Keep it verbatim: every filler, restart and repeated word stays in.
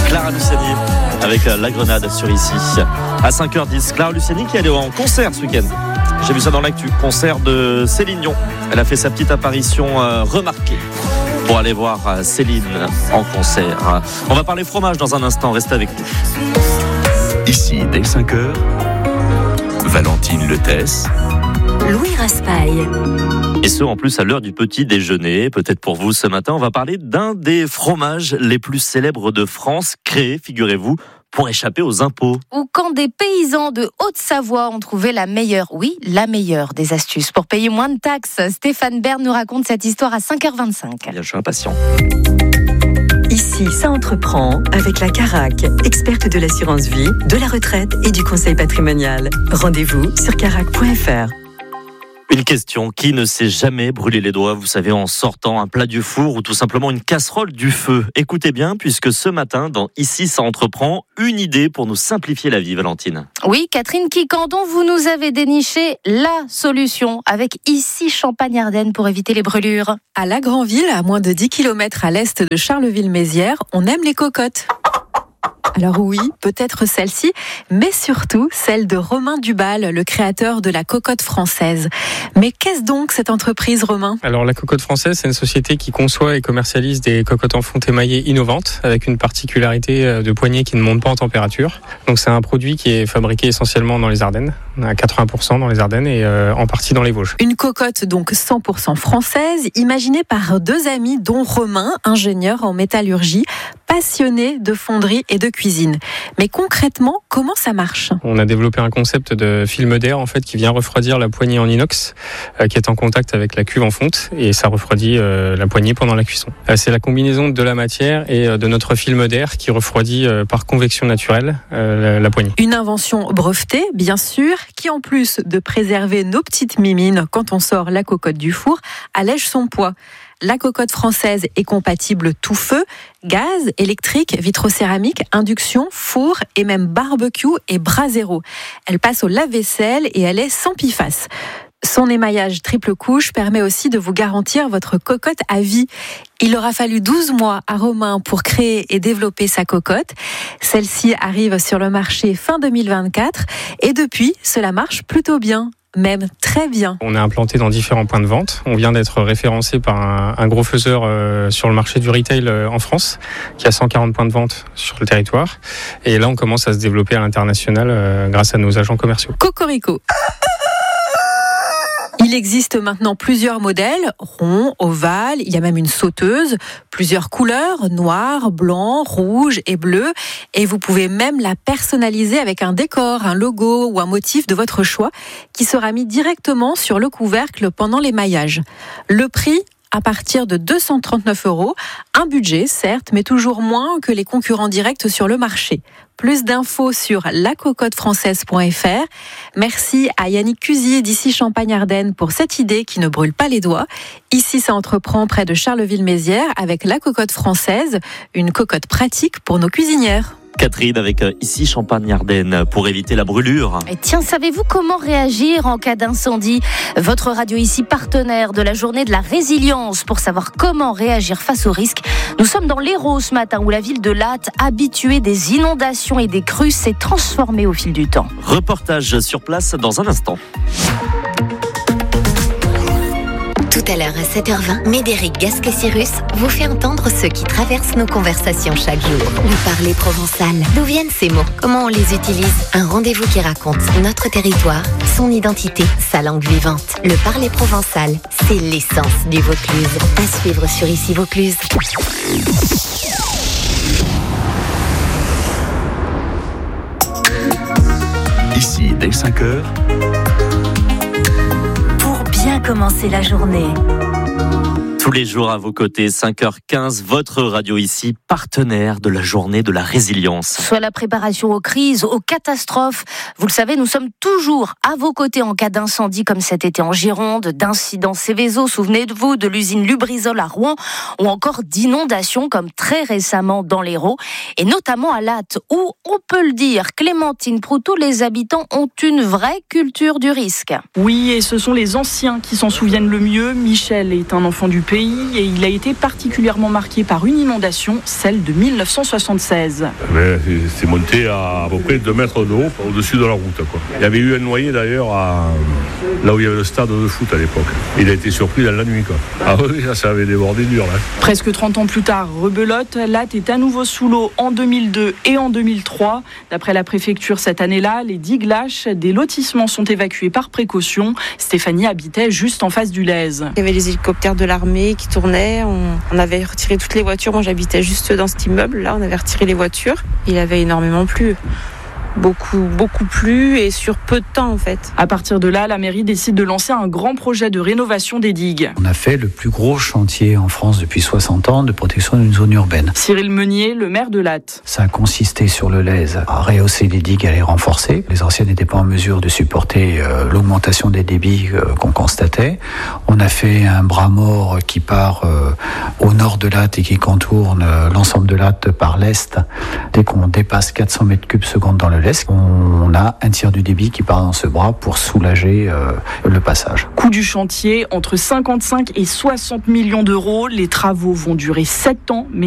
Clara Luciani avec La Grenade sur Ici. À cinq heures dix, Clara Luciani qui est allée en concert ce week-end. J'ai vu ça dans l'actu, concert de Céline Dion. Elle a fait sa petite apparition euh, remarquée pour aller voir euh, Céline en concert. On va parler fromage dans un instant, restez avec nous. Ici, dès cinq heures, Valentine Letès, Louis Raspail. Et ce, en plus, à l'heure du petit déjeuner. Peut-être pour vous ce matin, on va parler d'un des fromages les plus célèbres de France, créé, figurez-vous, pour échapper aux impôts. Ou quand des paysans de Haute-Savoie ont trouvé la meilleure, oui, la meilleure des astuces pour payer moins de taxes. Stéphane Bern nous raconte cette histoire à cinq heures vingt-cinq. Bien, je suis impatient. Ici, ça entreprend avec la Carac, experte de l'assurance vie, de la retraite et du conseil patrimonial. Rendez-vous sur carac point f r. Une question, qui ne s'est jamais brûlé les doigts, vous savez, en sortant un plat du four ou tout simplement une casserole du feu? Écoutez bien, puisque ce matin, dans Ici, ça entreprend, une idée pour nous simplifier la vie, Valentine. Oui, Catherine Quicandon, vous nous avez déniché la solution avec Ici Champagne-Ardenne pour éviter les brûlures. À La Granville, à moins de dix kilomètres à l'est de Charleville-Mézières, on aime les cocottes. Alors oui, peut-être celle-ci, mais surtout celle de Romain Dubal, le créateur de la cocotte française. Mais qu'est-ce donc cette entreprise, Romain ? Alors la cocotte française, c'est une société qui conçoit et commercialise des cocottes en fonte émaillée innovantes, avec une particularité de poignée qui ne monte pas en température. Donc c'est un produit qui est fabriqué essentiellement dans les Ardennes, à quatre-vingts pour cent dans les Ardennes et euh, en partie dans les Vosges. Une cocotte donc cent pour cent française, imaginée par deux amis dont Romain, ingénieur en métallurgie, passionné de fonderie et de cuisine. Mais concrètement, comment ça marche ? On a développé un concept de film d'air en fait qui vient refroidir la poignée en inox euh, qui est en contact avec la cuve en fonte et ça refroidit euh, la poignée pendant la cuisson. Euh, c'est la combinaison de la matière et euh, de notre film d'air qui refroidit euh, par convection naturelle euh, la, la poignée. Une invention brevetée, bien sûr, qui en plus de préserver nos petites mimines quand on sort la cocotte du four, allège son poids. La cocotte française est compatible tout feu, gaz, électrique, vitrocéramique, induction, four et même barbecue et brasero. Elle passe au lave-vaisselle et elle est sans P F A S. Son émaillage triple couche permet aussi de vous garantir votre cocotte à vie. Il aura fallu douze mois à Romain pour créer et développer sa cocotte. Celle-ci arrive sur le marché fin deux mille vingt-quatre et depuis, cela marche plutôt bien. Même très bien. On est implanté dans différents points de vente. On vient d'être référencé par un, un gros faiseur euh, sur le marché du retail euh, en France, qui a cent quarante points de vente sur le territoire. Et là, on commence à se développer à l'international euh, grâce à nos agents commerciaux. Cocorico. Il existe maintenant plusieurs modèles, ronds, ovales, il y a même une sauteuse, plusieurs couleurs, noir, blanc, rouge et bleu. Et vous pouvez même la personnaliser avec un décor, un logo ou un motif de votre choix qui sera mis directement sur le couvercle pendant l'émaillage. Le prix ? À partir de deux cent trente-neuf euros, un budget certes, mais toujours moins que les concurrents directs sur le marché. Plus d'infos sur la cocotte française point f r. Merci à Yannick Cusier d'Ici Champagne-Ardenne pour cette idée qui ne brûle pas les doigts. Ici, ça entreprend près de Charleville-Mézières avec la cocotte française, une cocotte pratique pour nos cuisinières. Catherine avec Ici Champagne-Ardenne pour éviter la brûlure. Et tiens, savez-vous comment réagir en cas d'incendie ? Votre radio ici, partenaire de la journée de la résilience. Pour savoir comment réagir face au risque, nous sommes dans l'Hérault ce matin où la ville de Latte, habituée des inondations et des crues, s'est transformée au fil du temps. Reportage sur place dans un instant. Tout à l'heure à sept heures vingt, Médéric Gasquet-Cyrus vous fait entendre ceux qui traversent nos conversations chaque jour. Le parler provençal. D'où viennent ces mots ? Comment on les utilise ? Un rendez-vous qui raconte notre territoire, son identité, sa langue vivante. Le parler provençal, c'est l'essence du Vaucluse. À suivre sur Ici Vaucluse. Ici, dès cinq heures, Bien commencer la journée. Tous les jours à vos côtés, cinq heures quinze, votre radio ici, partenaire de la journée de la résilience. Soit la préparation aux crises, aux catastrophes. Vous le savez, nous sommes toujours à vos côtés en cas d'incendie comme cet été en Gironde, d'incidents Céveso, souvenez-vous, de l'usine Lubrizol à Rouen, ou encore d'inondations comme très récemment dans l'Hérault, et notamment à Latte, où, on peut le dire, Clémentine Proutot, les habitants ont une vraie culture du risque. Oui, et ce sont les anciens qui s'en souviennent le mieux. Michel est un enfant du pays. pays et il a été particulièrement marqué par une inondation, celle de mille neuf cent soixante-seize. Mais c'est monté à à peu près deux mètres de haut au-dessus de la route, quoi. Il y avait eu un noyé d'ailleurs à, là où il y avait le stade de foot à l'époque. Il a été surpris dans la nuit, quoi. Ah oui, ça, ça avait débordé dur là. Presque trente ans plus tard, rebelote, Latte est à nouveau sous l'eau en deux mille deux et en deux mille trois. D'après la préfecture, cette année-là, les digues lâchent, des lotissements sont évacués par précaution. Stéphanie habitait juste en face du Lèze. Il y avait les hélicoptères de l'armée qui tournaient, on, on avait retiré toutes les voitures. Moi j'habitais juste dans cet immeuble, là on avait retiré les voitures. Il avait énormément plu. Beaucoup, beaucoup plu et sur peu de temps en fait. À partir de là, la mairie décide de lancer un grand projet de rénovation des digues. On a fait le plus gros chantier en France depuis soixante ans de protection d'une zone urbaine. Cyril Meunier, le maire de Latte. Ça a consisté sur le Lèze à rehausser les digues et à les renforcer. Les anciennes n'étaient pas en mesure de supporter euh, l'augmentation des débits euh, qu'on constatait. On a fait un bras mort qui part euh, au nord de Latte et qui contourne euh, l'ensemble de Latte par l'est. Dès qu'on dépasse quatre cents mètres cubes secondes dans le Lèze, on a un tiers du débit qui part dans ce bras pour soulager euh, le passage. Coût du chantier, entre cinquante-cinq et soixante millions d'euros. Les travaux vont durer sept ans. Mais